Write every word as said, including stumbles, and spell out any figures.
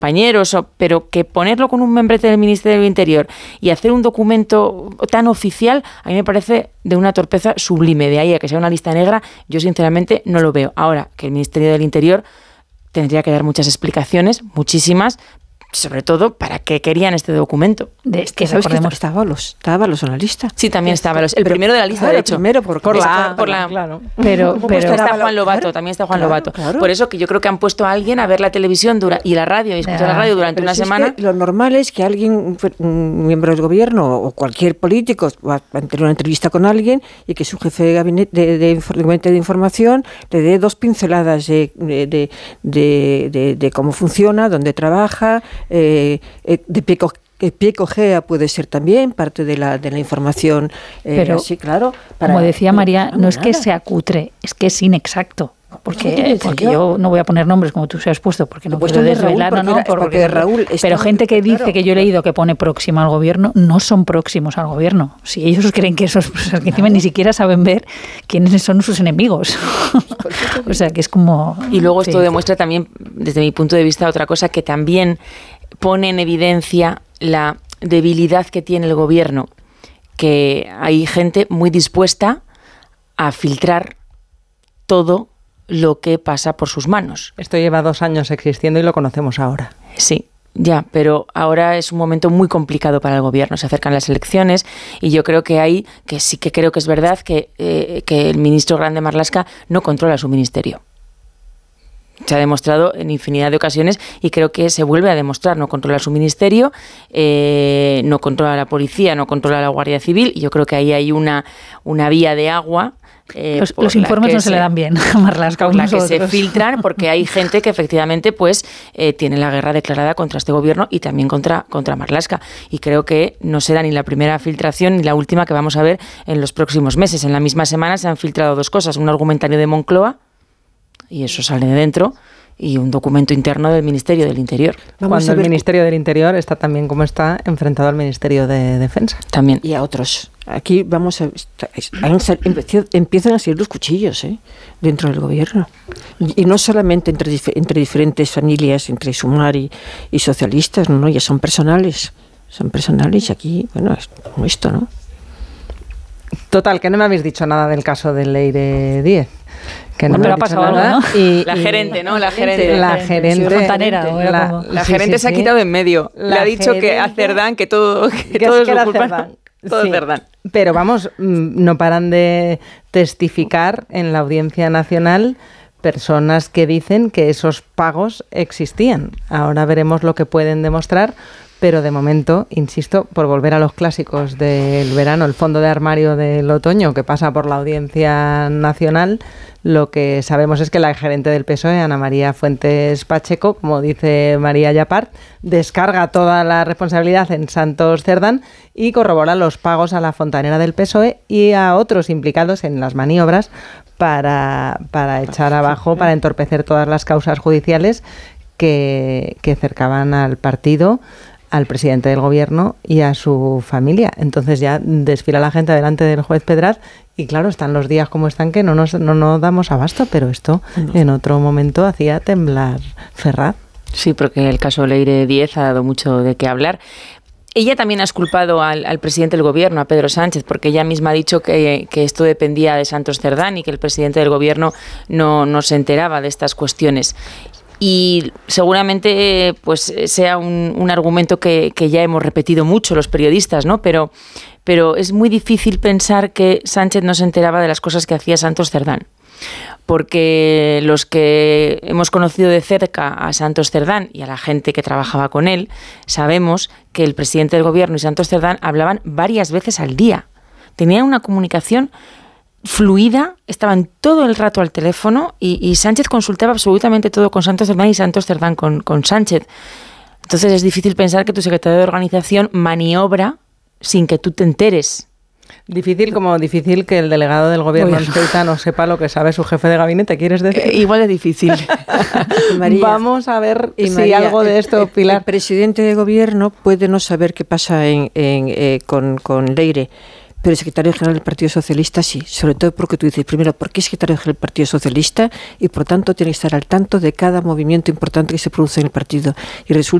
compañeros, pero que ponerlo con un membrete del Ministerio del Interior y hacer un documento tan oficial, a mí me parece de una torpeza sublime. De ahí a que sea una lista negra, yo sinceramente no lo veo. Ahora, que el Ministerio del Interior tendría que dar muchas explicaciones, muchísimas, sobre todo para qué querían este documento. De, es que sabes que estaba los, estaba los en la lista. Sí, también estaba los. El pero, primero de la lista, claro, de hecho. Primero por, por la, por la, la claro. Pero, pero está Juan Lobato, claro, también está Juan claro, Lobato. Claro. Por eso que yo creo que han puesto a alguien a ver la televisión dura, y la radio, y escuchar la radio durante pero una si semana. Es que lo normal es que alguien, un miembro del gobierno o cualquier político, va a tener una entrevista con alguien y que su jefe de gabinete de, de, de, de información le dé dos pinceladas de, de, de, de, de, de cómo funciona, dónde trabaja, eh, de pie El pie cojea puede ser también parte de la de la información. Eh, Pero, así, claro. Para, como decía María, no, no es nada. que sea cutre, es que es inexacto. Porque, porque yo no voy a poner nombres como tú se has puesto, porque no quiero desvelar, no, no, era, porque, porque Raúl está, pero gente que dice claro, que yo he leído que pone próximo al gobierno, no son próximos al gobierno. Si ellos creen que esos, o sea, que encima ni siquiera saben ver quiénes son sus enemigos. O sea, que es como... Y luego esto sí. demuestra también, desde mi punto de vista, otra cosa que también pone en evidencia la debilidad que tiene el gobierno, que hay gente muy dispuesta a filtrar todo lo que pasa por sus manos. Esto lleva dos años existiendo y lo conocemos ahora. Sí, ya, pero ahora es un momento muy complicado para el gobierno. Se acercan las elecciones y yo creo que hay, que sí que creo que es verdad que, eh, que el ministro Grande Marlaska no controla su ministerio. Se ha demostrado en infinidad de ocasiones y creo que se vuelve a demostrar. No controla su ministerio, eh, no controla la policía, no controla la Guardia Civil, y yo creo que ahí hay una, una vía de agua. Eh, los los informes no se, se le dan bien a Marlaska. Por la que se filtran, porque hay gente que efectivamente pues eh, tiene la guerra declarada contra este gobierno y también contra, contra Marlaska. Y creo que no será ni la primera filtración ni la última que vamos a ver en los próximos meses. En la misma semana se han filtrado dos cosas: un argumentario de Moncloa, y eso sale de dentro, y un documento interno del Ministerio del Interior. Vamos Cuando el Ministerio del Interior está también como está enfrentado al Ministerio de Defensa. También. Y a otros. Aquí vamos a, a empiezan a salir los cuchillos, ¿eh? Dentro del gobierno. Y, y no solamente entre, entre diferentes familias, entre Sumar y, y socialistas, no, no, ya son personales. Son personales y aquí, bueno, es como esto, ¿no? Total, que no me habéis dicho nada del caso de Leire Díez. Que no, no me ha pasado algo, ¿no? Y, la gerente, ¿no? La gerente. La gerente. La fontanera. La, la sí, gerente sí, se sí. ha quitado de en medio. La Le ha dicho gerente, que a Cerdán que todo, que que todo es, es su culpa. Cerdán. Todo sí. es Cerdán. Pero vamos, no paran de testificar en la Audiencia Nacional personas que dicen que esos pagos existían. Ahora veremos lo que pueden demostrar. Pero de momento, insisto, por volver a los clásicos del verano, el fondo de armario del otoño que pasa por la Audiencia Nacional, lo que sabemos es que la gerente del P S O E, Ana María Fuentes Pacheco, como dice María Llapart, descarga toda la responsabilidad en Santos Cerdán y corrobora los pagos a la fontanera del P S O E y a otros implicados en las maniobras para, para echar abajo, para entorpecer todas las causas judiciales que, que cercaban al partido, al presidente del gobierno y a su familia. Entonces ya desfila la gente delante del juez Pedraz y claro, están los días como están que no nos no nos damos abasto, pero esto no. En otro momento hacía temblar Ferraz. Sí, porque el caso Leire Díez ha dado mucho de qué hablar. Ella también ha exculpado al, al presidente del gobierno, a Pedro Sánchez, porque ella misma ha dicho que, que esto dependía de Santos Cerdán y que el presidente del gobierno no, no se enteraba de estas cuestiones. Y seguramente pues sea un, un argumento que, que ya hemos repetido mucho los periodistas, ¿no? Pero, pero es muy difícil pensar que Sánchez no se enteraba de las cosas que hacía Santos Cerdán. Porque los que hemos conocido de cerca a Santos Cerdán y a la gente que trabajaba con él, sabemos que el presidente del gobierno y Santos Cerdán hablaban varias veces al día. Tenían una comunicación fluida, estaban todo el rato al teléfono y, y Sánchez consultaba absolutamente todo con Santos Cerdán y Santos Cerdán con, con Sánchez. Entonces es difícil pensar que tu secretario de organización maniobra sin que tú te enteres. Difícil como difícil que el delegado del gobierno en Ceuta no sepa lo que sabe su jefe de gabinete, ¿quieres decir? Eh, igual es difícil. María, Vamos a ver y si María, algo de esto, el, Pilar. El presidente de gobierno puede no saber qué pasa en, en, eh, con, con Leire, pero el secretario general del Partido Socialista sí, sobre todo porque tú dices, primero, ¿por qué es secretario general del Partido Socialista? Y por tanto tiene que estar al tanto de cada movimiento importante que se produce en el partido. Y resulta